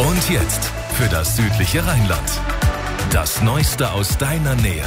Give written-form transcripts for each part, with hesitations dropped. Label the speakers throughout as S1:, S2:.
S1: Und jetzt für das südliche Rheinland. Das Neueste aus deiner Nähe.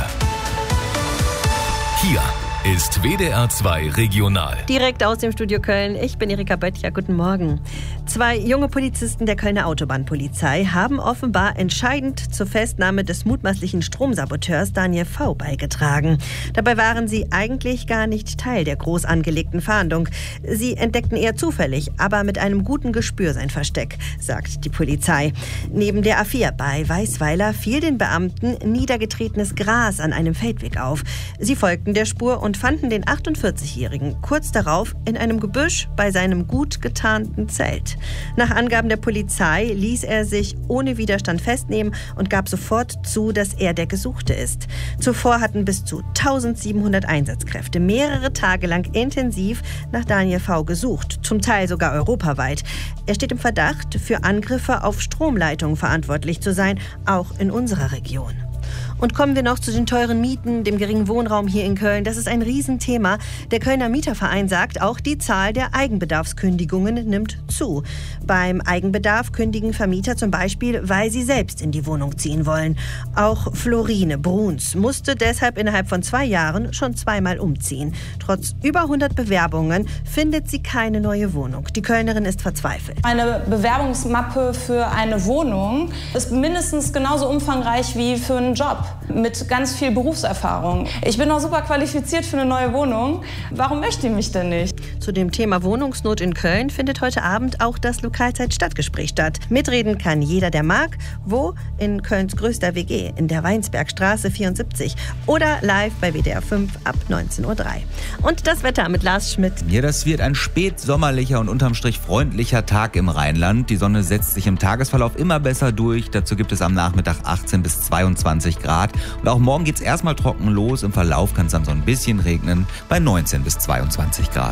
S1: Hier ist WDR 2 Regional.
S2: Direkt aus dem Studio Köln. Ich bin Erika Böttcher. Guten Morgen. 2 junge Polizisten der Kölner Autobahnpolizei haben offenbar entscheidend zur Festnahme des mutmaßlichen Stromsaboteurs Daniel V. beigetragen. Dabei waren sie eigentlich gar nicht Teil der groß angelegten Fahndung. Sie entdeckten eher zufällig, aber mit einem guten Gespür sein Versteck, sagt die Polizei. Neben der A4 bei Weißweiler fiel den Beamten niedergetretenes Gras an einem Feldweg auf. Sie folgten der Spur und fanden den 48-Jährigen kurz darauf in einem Gebüsch bei seinem gut getarnten Zelt. Nach Angaben der Polizei ließ er sich ohne Widerstand festnehmen und gab sofort zu, dass er der Gesuchte ist. Zuvor hatten bis zu 1700 Einsatzkräfte mehrere Tage lang intensiv nach Daniel V. gesucht, zum Teil sogar europaweit. Er steht im Verdacht, für Angriffe auf Stromleitungen verantwortlich zu sein, auch in unserer Region. Und kommen wir noch zu den teuren Mieten, dem geringen Wohnraum hier in Köln. Das ist ein Riesenthema. Der Kölner Mieterverein sagt, auch die Zahl der Eigenbedarfskündigungen nimmt zu. Beim Eigenbedarf kündigen Vermieter zum Beispiel, weil sie selbst in die Wohnung ziehen wollen. Auch Florine Bruns musste deshalb innerhalb von 2 Jahren schon 2-mal umziehen. Trotz über 100 Bewerbungen findet sie keine neue Wohnung. Die Kölnerin ist verzweifelt.
S3: Eine Bewerbungsmappe für eine Wohnung ist mindestens genauso umfangreich wie für einen Job mit ganz viel Berufserfahrung. Ich bin auch super qualifiziert für eine neue Wohnung. Warum möchte ich mich denn nicht?
S2: Zu dem Thema Wohnungsnot in Köln findet heute Abend auch das Lokalzeit-Stadtgespräch statt. Mitreden kann jeder, der mag. Wo? In Kölns größter WG, in der Weinsbergstraße 74. Oder live bei WDR 5 ab 19:03 Uhr. Und das Wetter mit Lars Schmidt.
S4: Ja, das wird ein spätsommerlicher und unterm Strich freundlicher Tag im Rheinland. Die Sonne setzt sich im Tagesverlauf immer besser durch. Dazu gibt es am Nachmittag 18 bis 22 Grad. Und auch morgen geht's erstmal trocken los. Im Verlauf kann es dann so ein bisschen regnen bei 19 bis 22 Grad.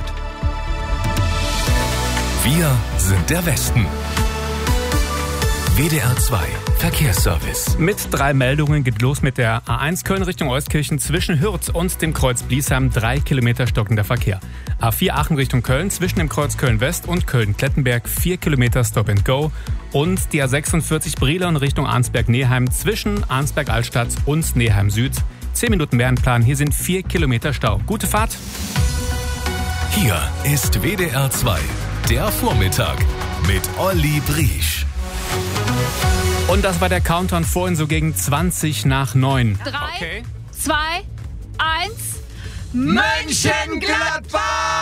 S1: Wir sind der Westen. WDR 2 Verkehrsservice.
S5: Mit 3 Meldungen geht los mit der A1 Köln Richtung Euskirchen zwischen Hürth und dem Kreuz Bliesheim 3 Kilometer stockender Verkehr. A4 Aachen Richtung Köln zwischen dem Kreuz Köln West und Köln-Klettenberg 4 Kilometer Stop and Go. Und die A46 Brilon Richtung Arnsberg-Neheim zwischen Arnsberg-Altstadt und Neheim Süd. 10 Minuten Wärmplan, hier sind 4 Kilometer Stau. Gute Fahrt!
S1: Hier ist WDR 2, der Vormittag mit Olli Briesch.
S5: Und das war der Countdown vorhin so gegen 20 nach 9.
S6: 3,
S5: Okay.
S6: 2, 1.
S4: Mönchengladbach!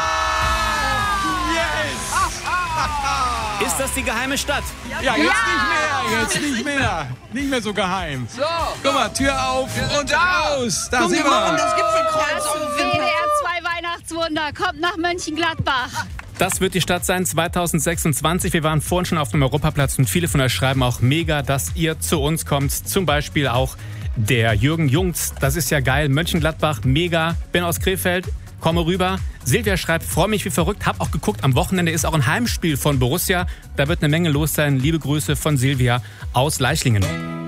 S5: Ist das die geheime Stadt?
S7: Ja, jetzt nicht mehr. Nicht mehr so geheim.
S8: So.
S7: Guck mal, Tür auf und raus. Da sind wir.
S8: Das Gipfelkreuz.
S6: Das WDR 2 Weihnachtswunder kommt nach Mönchengladbach.
S5: Das wird die Stadt sein 2026. Wir waren vorhin schon auf dem Europaplatz und viele von euch schreiben auch mega, dass ihr zu uns kommt. Zum Beispiel auch der Jürgen Jungs. Das ist ja geil. Mönchengladbach, mega. Bin aus Krefeld, komme rüber. Silvia schreibt, freue mich wie verrückt. Hab auch geguckt, am Wochenende ist auch ein Heimspiel von Borussia. Da wird eine Menge los sein. Liebe Grüße von Silvia aus Leichlingen.